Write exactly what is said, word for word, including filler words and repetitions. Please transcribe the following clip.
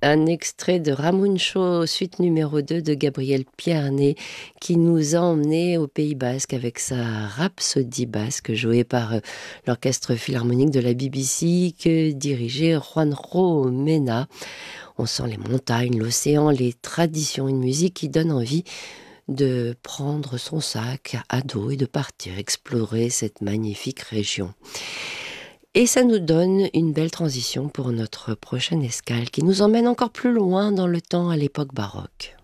un extrait de Ramuncho, suite numéro deux de Gabriel Piarnet, qui nous a emmenés au Pays Basque avec sa Rhapsodie basque, jouée par euh, l'Orchestre Philharmonique de la B B C, que dirigeait Juanjo Mena. On sent les montagnes, l'océan, les traditions, une musique qui donne envie de prendre son sac à dos et de partir explorer cette magnifique région. Et ça nous donne une belle transition pour notre prochaine escale qui nous emmène encore plus loin dans le temps à l'époque baroque.